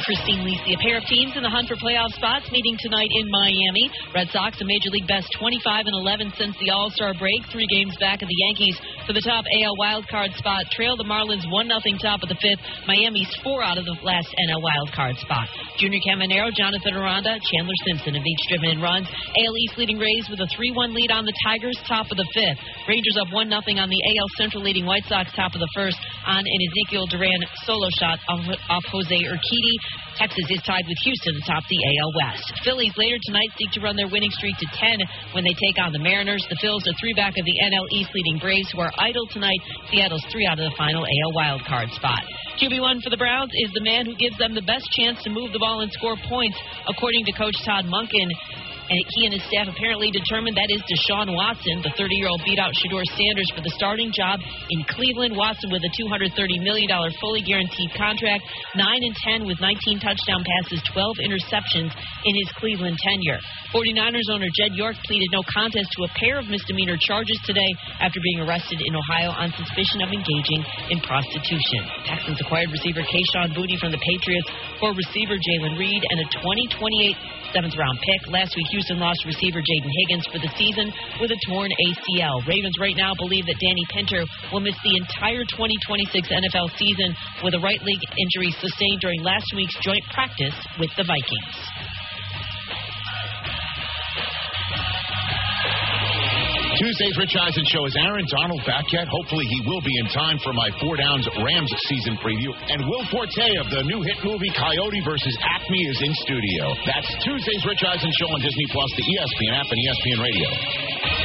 Christine Lisi. A pair of teams in the hunt for playoff spots meeting tonight in Miami. Red Sox, a Major League best 25-11 since the All-Star break. 3 games back of the Yankees for the top AL wildcard spot. Trail the Marlins 1-0 top of the 5th. Miami's 4 out of the last NL wildcard spot. Junior Caminero, Jonathan Aranda, Chandler Simpson have each driven in runs. AL East leading Rays with a 3-1 lead on the Tigers, top of the 5th. Rangers up 1-0 on the AL Central leading White Sox, top of the 1st on an Ezekiel Duran solo shot off Jose Urquidy. Texas is tied with Houston atop the AL West. Phillies later tonight seek to run their winning streak to 10 when they take on the Mariners. The Phils are 3 back of the NL East leading Braves, who are idle tonight. Seattle's 3 out of the final AL wildcard spot. QB1 for the Browns is the man who gives them the best chance to move the ball and score points, according to Coach Todd Monken. And he and his staff apparently determined that is Deshaun Watson. The 30-year-old beat out Shedeur Sanders for the starting job in Cleveland. Watson with a $230 million fully guaranteed contract, 9-10 with 19 touchdown passes, 12 interceptions in his Cleveland tenure. 49ers owner Jed York pleaded no contest to a pair of misdemeanor charges today after being arrested in Ohio on suspicion of engaging in prostitution. Texans acquired receiver Kayshon Boutte from the Patriots for receiver Jalen Reed and a 2028 7th-round pick. Last week, Houston lost receiver Jaden Higgins for the season with a torn ACL. Ravens right now believe that Danny Pinter will miss the entire 2026 NFL season with a right leg injury sustained during last week's joint practice with the Vikings. Tuesday's Rich Eisen Show. Is Aaron Donald back yet? Hopefully he will be in time for my 4 Downs Rams season preview. And Will Forte of the new hit movie Coyote vs. Acme is in studio. That's Tuesday's Rich Eisen Show on Disney Plus, the ESPN app, and ESPN Radio.